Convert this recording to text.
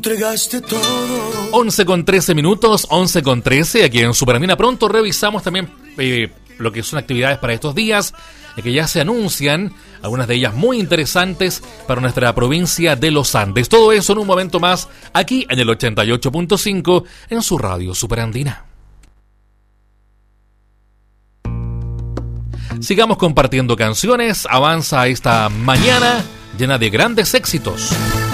entregaste todo. 11:13, 11:13, aquí en Superandina. Pronto revisamos también lo que son actividades para estos días, que ya se anuncian, algunas de ellas muy interesantes para nuestra provincia de los Andes. Todo eso en un momento más, aquí en el 88.5, en su radio Superandina. Sigamos compartiendo canciones, avanza esta mañana llena de grandes éxitos.